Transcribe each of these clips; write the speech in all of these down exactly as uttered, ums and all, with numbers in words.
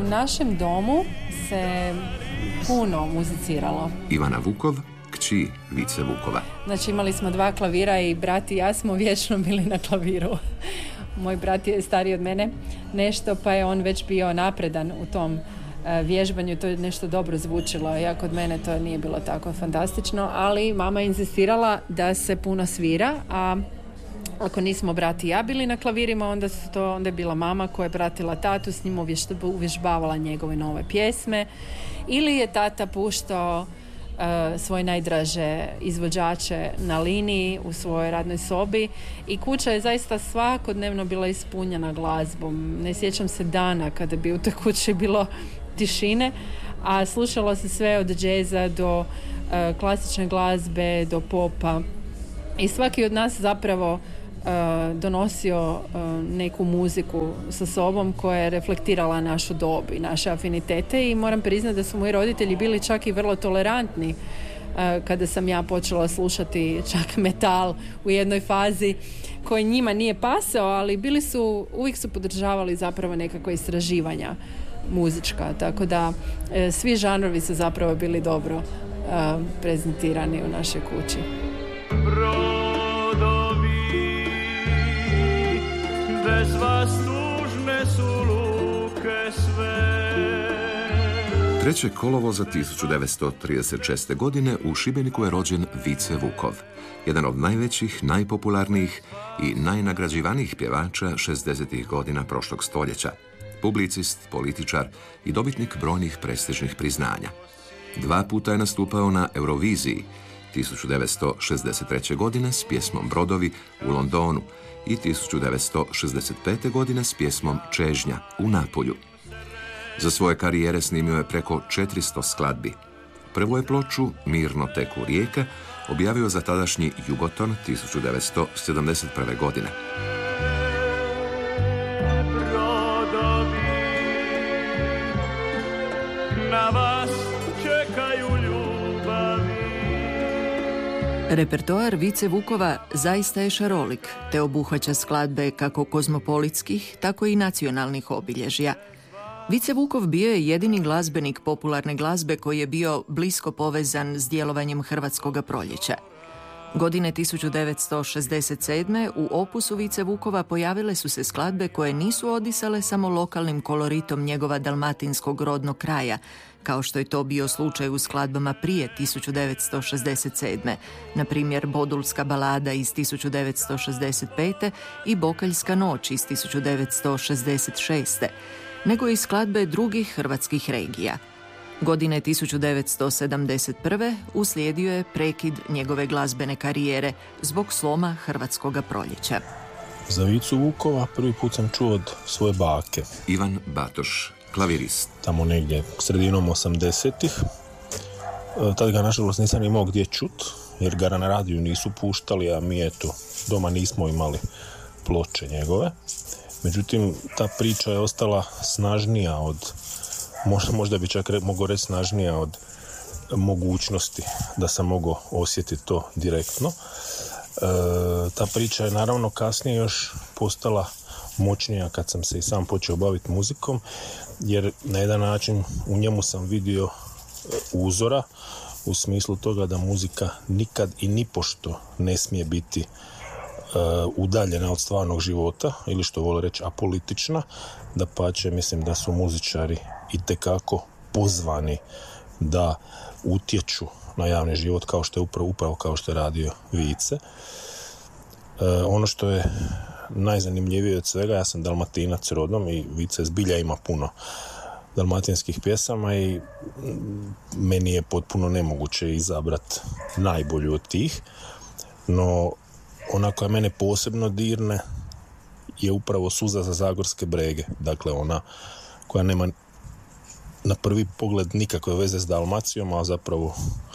našem domu se puno muziciralo. Ivana Vukov, kći Vice Vukova. Znači imali smo dva klavira i brat i ja smo vječno bili na klaviru. Moj brat je stariji od mene nešto, pa je on već bio napredan u tom vježbanju, to je nešto dobro zvučilo. Ja kod mene to nije bilo tako fantastično, ali mama je inzistirala da se puno svira, a ako nismo brat i ja bili na klavirima, onda, su to, onda je bila mama koja je pratila tatu, s njim uvježbavala njegove nove pjesme, ili je tata puštao uh, svoje najdraže izvođače na liniji u svojoj radnoj sobi i kuća je zaista svakodnevno bila ispunjena glazbom. Ne sjećam se dana kada bi u toj kući bilo tišine, a slušalo se sve od džeza do uh, klasične glazbe, do popa i svaki od nas zapravo uh, donosio uh, neku muziku sa sobom koja je reflektirala našu dob i naše afinitete i moram priznati da su moji roditelji bili čak i vrlo tolerantni uh, kada sam ja počela slušati čak metal u jednoj fazi koji njima nije pasao, ali bili su, uvijek su podržavali zapravo nekakva istraživanja muzička, tako da e, svi žanrovi su zapravo bili dobro e, prezentirani u našoj kući. Brodovi bez vas tužne su luke sve. trećeg kolovoza tisuću devetsto trideset šeste. godine u Šibeniku je rođen Vice Vukov, jedan od najvećih, najpopularnijih i najnagrađivanijih pjevača šezdesetih godina prošlog stoljeća. Publicist, političar i dobitnik brojnih prestižnih priznanja. Dva puta je nastupao na Euroviziji, tisuću devetsto šezdeset treće. godine s pjesmom Brodovi u Londonu i tisuću devetsto šezdeset pete. godine s pjesmom Čežnja u Napulju. Za svoje karijere snimio je preko četiristo skladbi. Prvu je ploču Mirno teku rijeke objavio za tadašnji Jugoton tisuću devetsto sedamdeset prve. godine. Na vas čekaju ljubavi. Repertoar Vice Vukova zaista je šarolik, te obuhvaća skladbe kako kozmopolitskih, tako i nacionalnih obilježja. Vice Vukov bio je jedini glazbenik popularne glazbe koji je bio blisko povezan s djelovanjem Hrvatskoga proljeća. Godine tisuću devetsto šezdeset sedme. u opusu Vice Vukova pojavile su se skladbe koje nisu odisale samo lokalnim koloritom njegova dalmatinskog rodnog kraja, kao što je to bio slučaj u skladbama prije tisuću devetsto šezdeset sedme. Na primjer Bodulska balada iz tisuću devetsto šezdeset pete. i Bokaljska noć iz tisuću devetsto šezdeset šeste. nego i skladbe drugih hrvatskih regija. Godine tisuću devetsto sedamdeset prve. uslijedio je prekid njegove glazbene karijere zbog sloma Hrvatskoga proljeća. Za Vicu Vukova prvi put sam čuo od svoje bake. Ivan Batoš, klavirist. Tamo negdje sredinom osamdesetih. Tad ga nažalost nisam imao gdje čut, jer ga na radiju nisu puštali, a mi eto, doma nismo imali ploče njegove. Međutim, ta priča je ostala snažnija od, možda, možda bi čak re, mogao reći snažnija od mogućnosti da sam mogao osjetiti to direktno. E, ta priča je naravno kasnije još postala moćnija kad sam se i sam počeo baviti muzikom, jer na jedan način u njemu sam vidio uzora u smislu toga da muzika nikad i nipošto ne smije biti uh, udaljena od stvarnog života ili što vole reći apolitična. Dapače, mislim da su muzičari itekako pozvani da utječu na javni život kao što je upravo, upravo kao što je radio Vice. Uh, ono što je najzanimljivije od svega, ja sam Dalmatinac rodom i Vice zbilja ima puno dalmatinskih pjesama i meni je potpuno nemoguće izabrati najbolju od tih, no ona koja mene posebno dirne je upravo Suza za zagorske brege, dakle ona koja nema na prvi pogled nikakve veze s Dalmacijom, a zapravo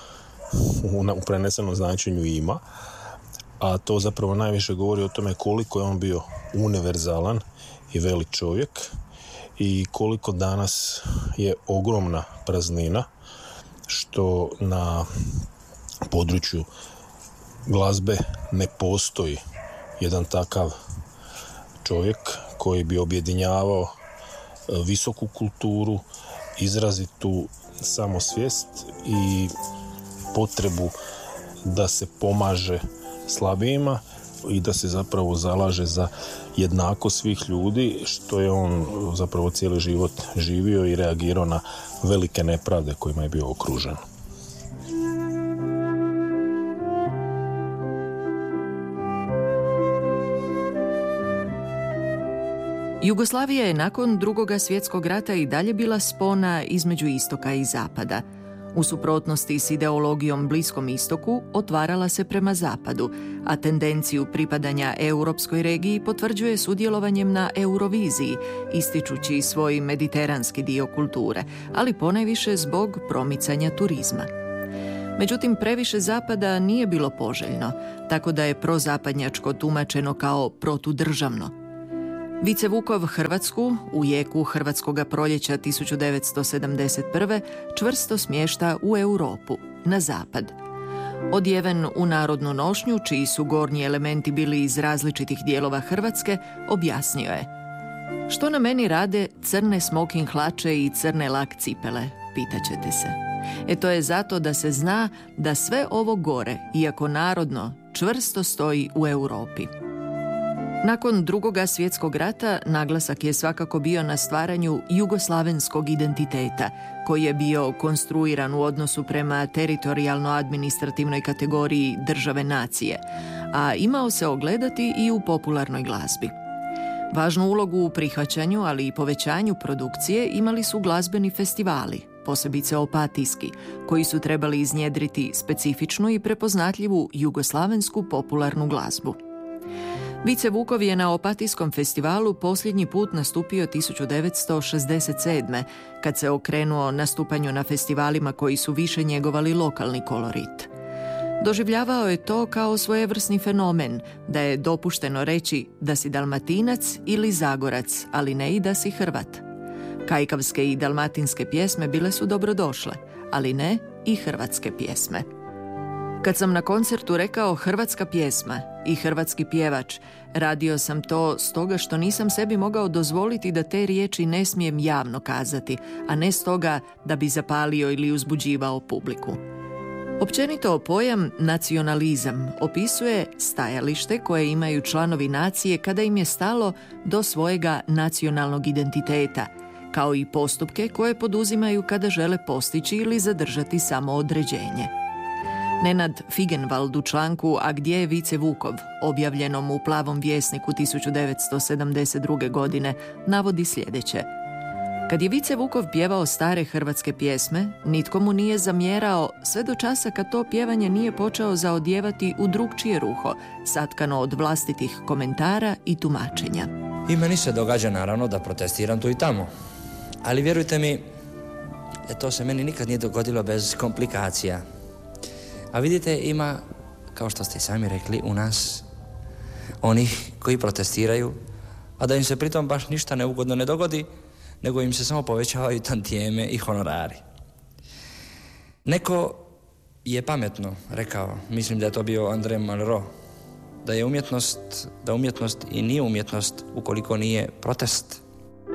u, u prenesenom značenju ima, a to zapravo najviše govori o tome koliko je on bio univerzalan i velik čovjek i koliko danas je ogromna praznina što na području glazbe ne postoji jedan takav čovjek koji bi objedinjavao visoku kulturu, izrazitu samosvijest i potrebu da se pomaže slabijima i da se zapravo zalaže za jednakost svih ljudi, što je on zapravo cijeli život živio i reagirao na velike nepravde kojima je bio okružen. Jugoslavija je nakon Drugoga svjetskog rata i dalje bila spona između istoka i zapada. U suprotnosti s ideologijom Bliskom istoku otvarala se prema zapadu, a tendenciju pripadanja europskoj regiji potvrđuje sudjelovanjem na Euroviziji, ističući svoj mediteranski dio kulture, ali ponajviše zbog promicanja turizma. Međutim, previše zapada nije bilo poželjno, tako da je prozapadnjačko tumačeno kao protudržavno. Vice Vukov Hrvatsku u jeku Hrvatskoga proljeća tisuću devetsto sedamdeset prve čvrsto smješta u Europu, na zapad. Odjeven u narodnu nošnju, čiji su gornji elementi bili iz različitih dijelova Hrvatske, objasnio je: što na meni rade crne smoking hlače i crne lak cipele, pitaćete se. E to je zato da se zna da sve ovo gore, iako narodno, čvrsto stoji u Europi. Nakon Drugoga svjetskog rata naglasak je svakako bio na stvaranju jugoslavenskog identiteta, koji je bio konstruiran u odnosu prema teritorijalno-administrativnoj kategoriji države nacije, a imao se ogledati i u popularnoj glazbi. Važnu ulogu u prihvaćanju, ali i povećanju produkcije imali su glazbeni festivali, posebice opatijski, koji su trebali iznjedriti specifičnu i prepoznatljivu jugoslavensku popularnu glazbu. Vice Vukov je na Opatijskom festivalu posljednji put nastupio tisuću devetsto šezdeset sedme, kad se okrenuo nastupanju na festivalima koji su više njegovali lokalni kolorit. Doživljavao je to kao svojevrsni fenomen, da je dopušteno reći da si Dalmatinac ili Zagorac, ali ne i da si Hrvat. Kajkavske i dalmatinske pjesme bile su dobrodošle, ali ne i hrvatske pjesme. Kad sam na koncertu rekao hrvatska pjesma i hrvatski pjevač, radio sam to stoga što nisam sebi mogao dozvoliti da te riječi ne smijem javno kazati, a ne stoga da bi zapalio ili uzbuđivao publiku. Općenito pojam nacionalizam opisuje stajalište koje imaju članovi nacije kada im je stalo do svojega nacionalnog identiteta, kao i postupke koje poduzimaju kada žele postići ili zadržati samoodređenje. Nenad Figenwald u članku A gdje je Vice Vukov, objavljenom u Plavom vjesniku tisuću devetsto sedamdeset druge. godine, navodi sljedeće: kad je Vice Vukov pjevao stare hrvatske pjesme, nitko mu nije zamjerao sve do časa kad to pjevanje nije počeo zaodjevati u drugčije ruho, satkano od vlastitih komentara i tumačenja. I meni se događa naravno da protestiram tu i tamo. Ali vjerujte mi, to se meni nikad nije dogodilo bez komplikacija. A vidite, ima, kao što ste i sami rekli, u nas onih koji protestiraju, a da im se pritom baš ništa neugodno ne dogodi, nego im se samo povećavaju tantijeme i honorari. Neko je pametno rekao, mislim da je to bio André Malraux, da je umjetnost, da umjetnost i nije umjetnost ukoliko nije protest.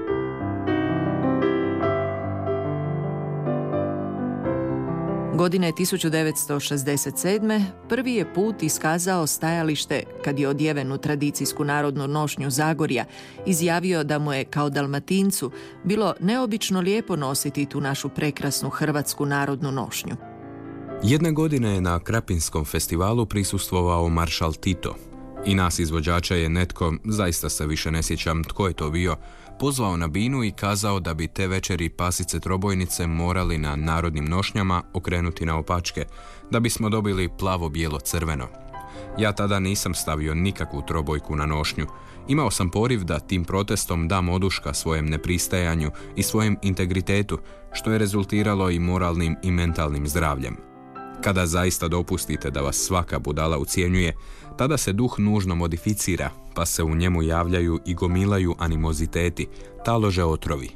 Godine tisuću devetsto šezdeset sedme. prvi je put iskazao stajalište, kad je odjeven u tradicijsku narodnu nošnju Zagorja, izjavio da mu je kao Dalmatincu bilo neobično lijepo nositi tu našu prekrasnu hrvatsku narodnu nošnju. Jedne godine je na Krapinskom festivalu prisustvovao maršal Tito. I nas izvođača je netko, zaista se više ne sjećam tko je to bio, pozvao na binu i kazao da bi te večeri pasice trobojnice morali na narodnim nošnjama okrenuti na opačke, da bismo dobili plavo-bijelo-crveno. Ja tada nisam stavio nikakvu trobojku na nošnju. Imao sam poriv da tim protestom dam oduška svojem nepristajanju i svojem integritetu, što je rezultiralo i moralnim i mentalnim zdravljem. Kada zaista dopustite da vas svaka budala ucjenjuje, tada se duh nužno modificira, pa se u njemu javljaju i gomilaju animoziteti, talože otrovi.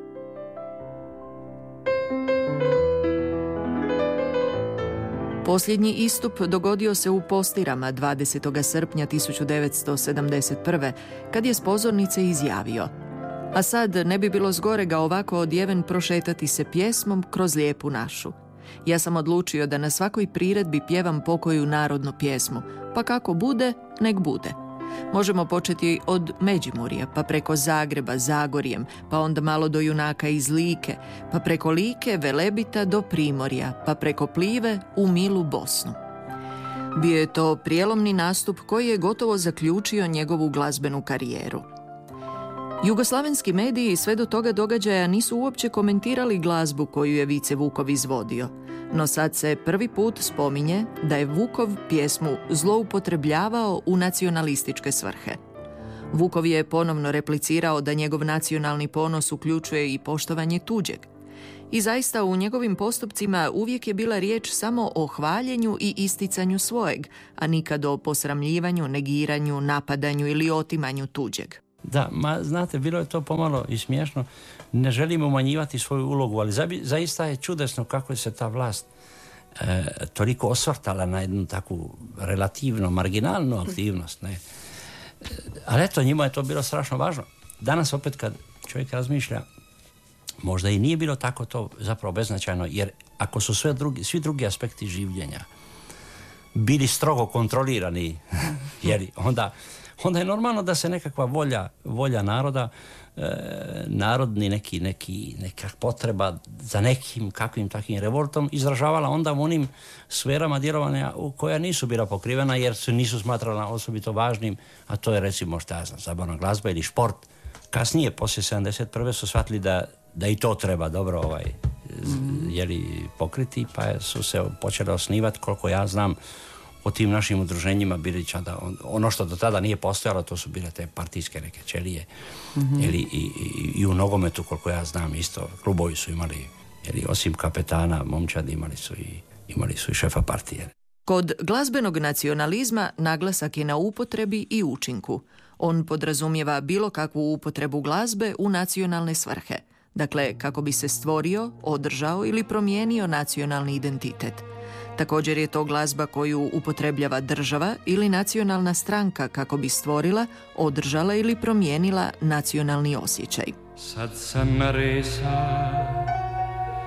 Posljednji istup dogodio se u Postirama dvadesetog srpnja tisuću devetsto sedamdeset prve. kad je s pozornice izjavio: A sad ne bi bilo zgorega ovako odjeven prošetati se pjesmom kroz lijepu našu. Ja sam odlučio da na svakoj priredbi pjevam pokoju narodnu pjesmu, pa kako bude, nek bude. Možemo početi od Međimurja, pa preko Zagreba, Zagorjem, pa onda malo do junaka iz Like, pa preko Like, Velebita do Primorja, pa preko Plive u milu Bosnu. Bio je to prijelomni nastup koji je gotovo zaključio njegovu glazbenu karijeru. Jugoslavenski mediji sve do toga događaja nisu uopće komentirali glazbu koju je Vice Vukov izvodio, no sad se prvi put spominje da je Vukov pjesmu zloupotrebljavao u nacionalističke svrhe. Vukov je ponovno replicirao da njegov nacionalni ponos uključuje i poštovanje tuđeg. I zaista u njegovim postupcima uvijek je bila riječ samo o hvaljenju i isticanju svojeg, a nikad o posramljivanju, negiranju, napadanju ili otimanju tuđeg. Da, ma znate, bilo je to pomalo i smiješno. Ne želim umanjivati svoju ulogu, ali za, zaista je čudesno kako je se ta vlast e, toliko osvrtala na jednu takvu relativno marginalnu aktivnost. Ne? E, ali eto, njima je to bilo strašno važno. Danas opet kad čovjek razmišlja, možda i nije bilo tako to zapravo beznačajno, jer ako su sve drugi, svi drugi aspekti življenja bili strogo kontrolirani, jer onda onda je normalno da se nekakva volja, volja naroda, e, narodni neki, neki, neka potreba za nekim kakvim takvim revoltom izražavala onda u onim sferama djelovanja u koja nisu bila pokrivena jer se nisu smatrala osobito važnim, a to je recimo šta ja znam, zabavna glazba ili šport. Kasnije, poslije sedamdeset prve su shvatili da, da i to treba dobro ovaj, mm. jeli, pokriti, pa su se počeli osnivati, koliko ja znam, o tim našim udruženjima bili da ono što do tada nije postojalo, to su bile te partijske neke ćelije. Mm-hmm. Ili, i, i, i u nogometu, koliko ja znam, isto klubovi su imali, ili osim kapetana, momčadi imali su i, imali su i šefa partije. Kod glazbenog nacionalizma naglasak je na upotrebi i učinku. On podrazumijeva bilo kakvu upotrebu glazbe u nacionalne svrhe. Dakle, kako bi se stvorio, održao ili promijenio nacionalni identitet. Također je to glazba koju upotrebljava država ili nacionalna stranka kako bi stvorila, održala ili promijenila nacionalni osjećaj. Sad sam naresa